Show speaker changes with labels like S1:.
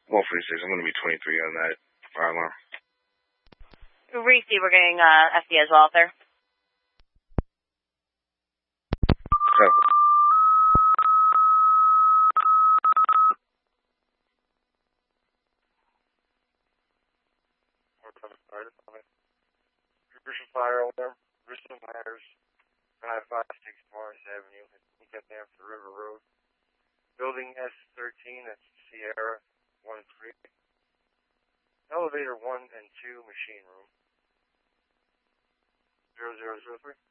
S1: 146. I'm going to be 23 on that fire alarm.
S2: Reese, we're getting SD as well, sir.
S1: Careful.
S3: Commercial fire alarm, Bristol Myers, 556 Morris Avenue. You got there for River Road. Building S13, that's Sierra 13. Elevator 1 and 2, machine room. 0003.